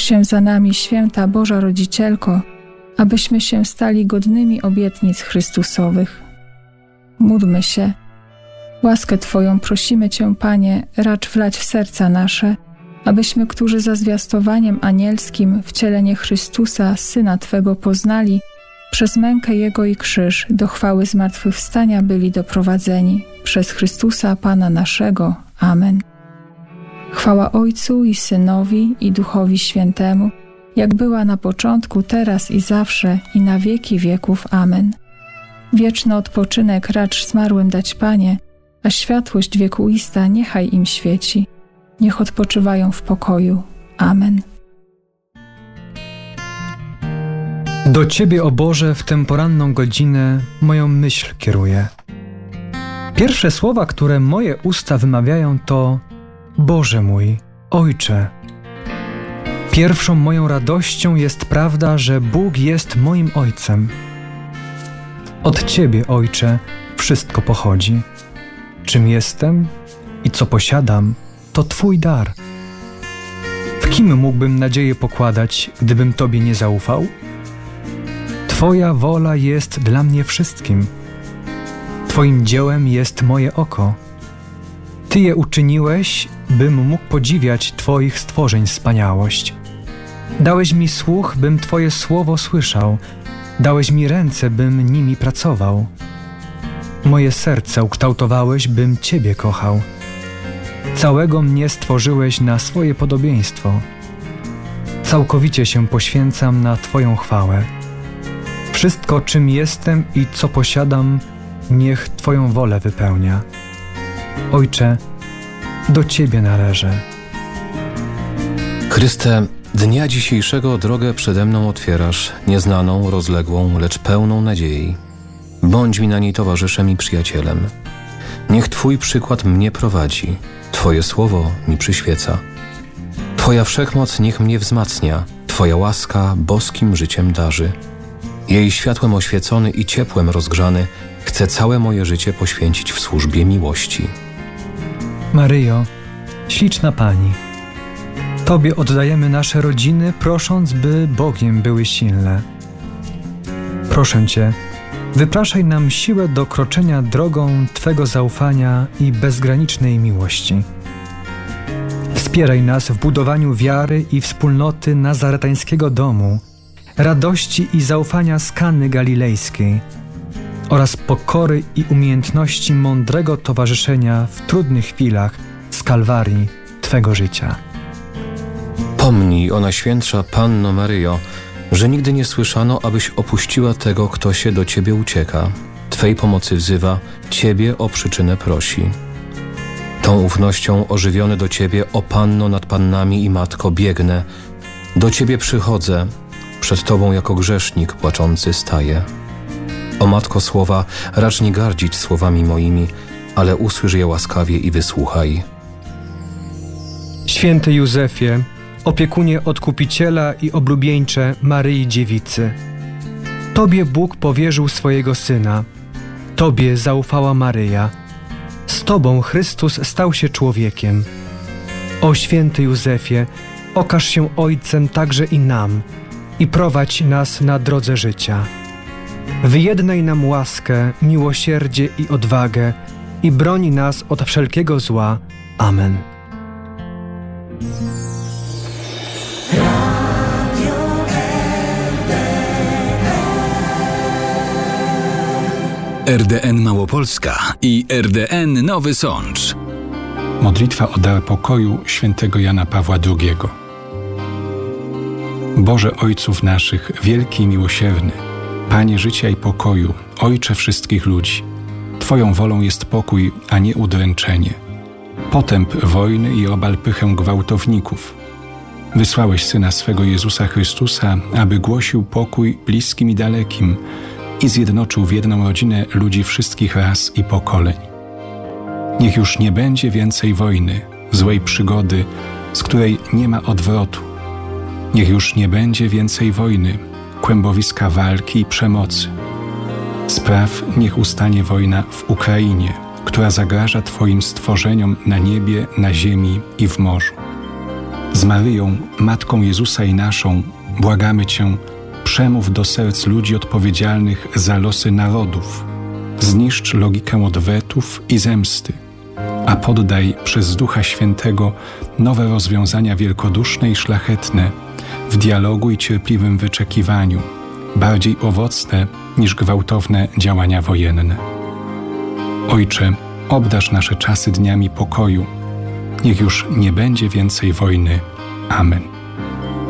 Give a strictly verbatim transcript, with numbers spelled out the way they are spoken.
się za nami, święta Boża Rodzicielko, abyśmy się stali godnymi obietnic Chrystusowych. Módlmy się. Łaskę Twoją prosimy Cię, Panie, racz wlać w serca nasze, abyśmy, którzy za zwiastowaniem anielskim wcielenie Chrystusa, Syna Twego, poznali, przez mękę Jego i krzyż do chwały zmartwychwstania byli doprowadzeni. Przez Chrystusa Pana naszego. Amen. Chwała Ojcu i Synowi i Duchowi Świętemu, jak była na początku, teraz i zawsze, i na wieki wieków. Amen. Wieczny odpoczynek racz zmarłym dać, Panie, a światłość wiekuista niechaj im świeci. Niech odpoczywają w pokoju. Amen. Do Ciebie, o Boże, w tę poranną godzinę moją myśl kieruję. Pierwsze słowa, które moje usta wymawiają, to Boże mój, Ojcze. Pierwszą moją radością jest prawda, że Bóg jest moim Ojcem. Od Ciebie, Ojcze, wszystko pochodzi. Czym jestem i co posiadam, to Twój dar. W kim mógłbym nadzieję pokładać, gdybym Tobie nie zaufał? Twoja wola jest dla mnie wszystkim. Twoim dziełem jest moje oko. Ty je uczyniłeś, bym mógł podziwiać Twoich stworzeń wspaniałość. Dałeś mi słuch, bym Twoje słowo słyszał. Dałeś mi ręce, bym nimi pracował. Moje serce ukształtowałeś, bym Ciebie kochał. Całego mnie stworzyłeś na swoje podobieństwo. Całkowicie się poświęcam na Twoją chwałę. Wszystko, czym jestem i co posiadam, niech Twoją wolę wypełnia. Ojcze, do Ciebie należę. Chryste, dnia dzisiejszego drogę przede mną otwierasz, nieznaną, rozległą, lecz pełną nadziei. Bądź mi na niej towarzyszem i przyjacielem. Niech Twój przykład mnie prowadzi, Twoje słowo mi przyświeca. Twoja wszechmoc niech mnie wzmacnia, Twoja łaska boskim życiem darzy. Jej światłem oświecony i ciepłem rozgrzany, chcę całe moje życie poświęcić w służbie miłości. Maryjo, śliczna Pani, Tobie oddajemy nasze rodziny, prosząc, by Bogiem były silne. Proszę Cię, wypraszaj nam siłę do kroczenia drogą Twego zaufania i bezgranicznej miłości. Wspieraj nas w budowaniu wiary i wspólnoty nazaretańskiego domu, radości i zaufania z Kany Galilejskiej oraz pokory i umiejętności mądrego towarzyszenia w trudnych chwilach z Kalwarii Twego życia. Pomnij, o Najświętsza Panno Maryjo, że nigdy nie słyszano, abyś opuściła tego, kto się do Ciebie ucieka. Twej pomocy wzywa, Ciebie o przyczynę prosi. Tą ufnością ożywiony do Ciebie, o Panno nad Pannami i Matko, biegnę. Do Ciebie przychodzę, przed Tobą jako grzesznik płaczący staję. O Matko słowa, racz nie gardzić słowami moimi, ale usłysz je łaskawie i wysłuchaj. Święty Józefie, opiekunie Odkupiciela i oblubieńcze Maryi Dziewicy, Tobie Bóg powierzył swojego Syna, Tobie zaufała Maryja, z Tobą Chrystus stał się człowiekiem. O święty Józefie, okaż się Ojcem także i nam i prowadź nas na drodze życia. Wyjednaj nam łaskę, miłosierdzie i odwagę i broń nas od wszelkiego zła. Amen. R D N Małopolska i R D N Nowy Sącz. Modlitwa o dar pokoju świętego Jana Pawła drugiego. Boże Ojców naszych, wielki i miłosierny, Panie życia i pokoju, Ojcze wszystkich ludzi, Twoją wolą jest pokój, a nie udręczenie, potęp wojny i obal pychę gwałtowników. Wysłałeś Syna swego Jezusa Chrystusa, aby głosił pokój bliskim i dalekim i zjednoczył w jedną rodzinę ludzi wszystkich ras i pokoleń. Niech już nie będzie więcej wojny, złej przygody, z której nie ma odwrotu. Niech już nie będzie więcej wojny, kłębowiska walki i przemocy. Spraw, niech ustanie wojna w Ukrainie, która zagraża Twoim stworzeniom na niebie, na ziemi i w morzu. Z Maryją, Matką Jezusa i naszą, błagamy Cię, przemów do serc ludzi odpowiedzialnych za losy narodów. Zniszcz logikę odwetów i zemsty, a poddaj przez Ducha Świętego nowe rozwiązania wielkoduszne i szlachetne w dialogu i cierpliwym wyczekiwaniu, bardziej owocne niż gwałtowne działania wojenne. Ojcze, obdarz nasze czasy dniami pokoju. Niech już nie będzie więcej wojny. Amen.